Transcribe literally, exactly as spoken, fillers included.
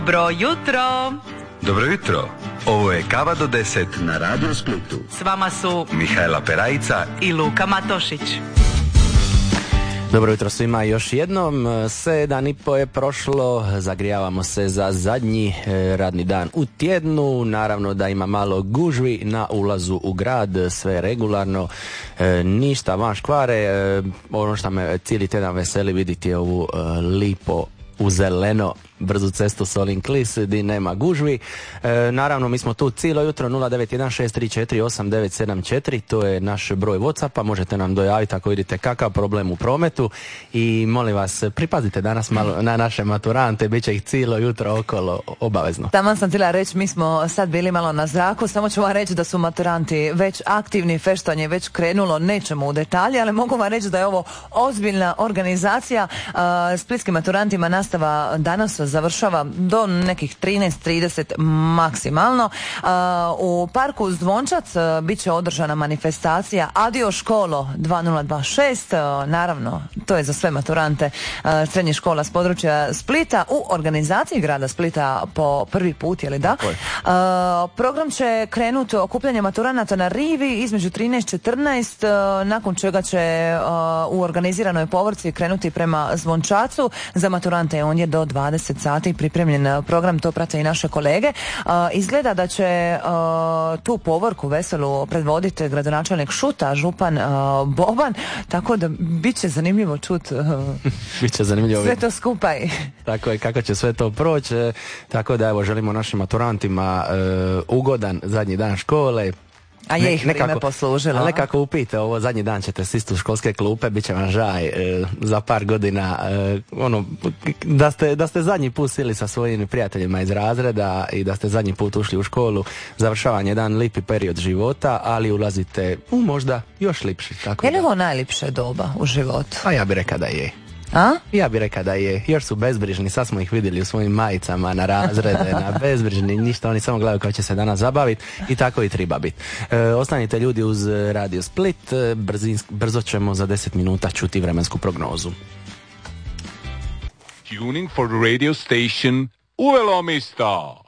Dobro jutro. Dobro jutro. Ovo je Kava do deset na Radio Splitu. S vama su Mihajla Perajica i Luka Matošić. Dobro jutro svima još jednom. Sedam i po je prošlo, zagrijavamo se za zadnji radni dan u tjednu. Naravno da ima malo gužvi na ulazu u grad, sve regularno, ništa van škvare. Ono što me cijeli tjedan veseli vidjeti je ovu lipo u zeleno brzu cestu Solin Klis di nema gužvi. E, naravno mi smo tu cijelo jutro. Nula devet jedan šest tri četiri osam devet sedam četiri, to je naš broj Whatsappa, možete nam dojaviti ako vidite kakav problem u prometu i molim vas pripazite danas malo na naše maturante, bit će ih cijelo jutro okolo obavezno. Tamo sam htjela reći, mi smo sad bili malo na zraku, samo ću vam reći da su maturanti već aktivni, feštanje već krenulo, nećemo u detalje, ali mogu vam reći da je ovo ozbiljna organizacija. Uh, splitskim maturantima nastava danas završava do nekih trinaest trideset maksimalno. Uh, u parku Zvončac uh, bit će održana manifestacija Adio školo dva nula dva šest. Uh, naravno, to je za sve maturante uh, srednjih škola s područja Splita u organizaciji grada Splita po prvi put, je li da? Uh, program će krenuti okupljanje maturanata na rivi između trinaest četrnaest, uh, nakon čega će uh, u organiziranoj povorci krenuti prema Zvončacu. Za maturante on je do dvadeset sati pripremljen program, to prate i naše kolege. Uh, izgleda da će uh, tu povorku veselu predvoditi gradonačelnik Šuta, župan uh, Boban, tako da bit će zanimljivo čut uh, Biće zanimljivo sve to skupaj. Tako je, kako će sve to proći. Tako da evo, želimo našim maturantima uh, ugodan zadnji dan škole. A je ih vrijeme poslužilo. Ali nekako upite, ovo zadnji dan ćete sisti u školske klupe, bit će vam žaj e, za par godina, e, ono, da ste, da ste zadnji put sili sa svojim prijateljima iz razreda i da ste zadnji put ušli u školu, završavan jedan lipi period života, ali ulazite u možda još lipši. Tako je li da. ovo najlipše doba u životu? A ja bih rekao da je. A? Ja bih rekao da je, još su bezbrižni, sad smo ih vidjeli u svojim majicama na razrede, na bezbrižni, ništa, oni samo gledaju kako će se danas zabaviti i tako i treba biti. E, ostanite ljudi uz Radio Split, Brzins, brzo ćemo za deset minuta čuti vremensku prognozu. Tuning for the radio station Uvelo Mista.